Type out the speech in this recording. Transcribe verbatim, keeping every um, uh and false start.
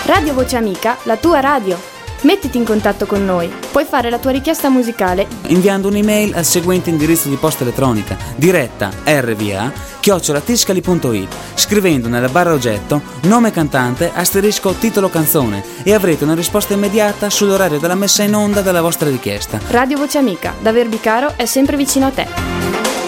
Radio Voce Amica, la tua radio. Mettiti in contatto con noi. Puoi fare la tua richiesta musicale inviando un'email al seguente indirizzo di posta elettronica: diretta R V A chiocciola tiscali punto it, scrivendo nella barra oggetto nome cantante asterisco titolo canzone, e avrete una risposta immediata sull'orario della messa in onda della vostra richiesta. Radio Voce Amica, da Verbicaro è sempre vicino a te.